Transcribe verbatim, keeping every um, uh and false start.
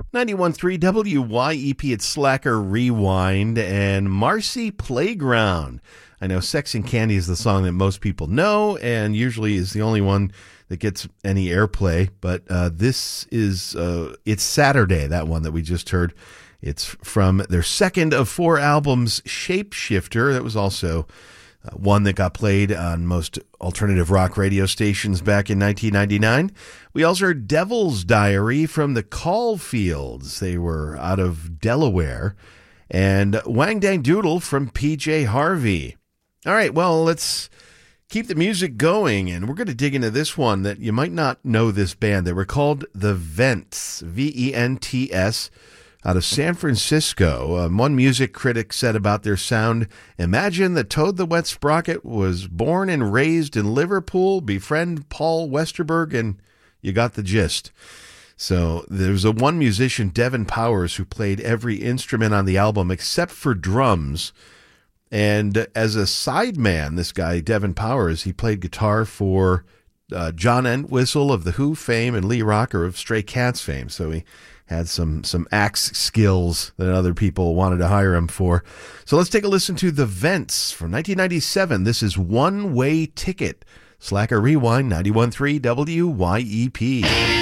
ninety-one point three W Y E P at Slacker Rewind and Marcy Playground. I know Sex and Candy is the song that most people know and usually is the only one that gets any airplay, but uh, this is, uh, it's Saturday, that one that we just heard. It's from their second of four albums, Shapeshifter. That was also uh, one that got played on most alternative rock radio stations back in nineteen ninety-nine. We also heard Devil's Diary from the Caulfields. They were out of Delaware. And Wang Dang Doodle from P J Harvey. All right, well, let's keep the music going, and we're going to dig into this one that you might not know this band. They were called The Vents, V E N T S, out of San Francisco. Um, one music critic said about their sound, imagine that Toad the Wet Sprocket was born and raised in Liverpool, befriend Paul Westerberg, and you got the gist. So there's a one musician, Devin Powers, who played every instrument on the album except for drums. And as a sideman, this guy, Devin Powers, he played guitar for uh, John Entwistle of The Who fame and Lee Rocker of Stray Cats fame. So he had some some axe skills that other people wanted to hire him for. So let's take a listen to The Vents from nineteen ninety-seven. This is One Way Ticket. Slacker Rewind, ninety-one point three W Y E P.